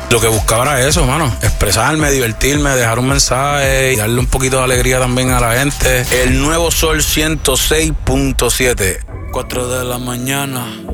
Lo que buscaba era eso, mano, expresarme, divertirme, dejar un mensaje y darle un poquito de alegría también a la gente. El Nuevo Sol 106.7, 4 de la mañana.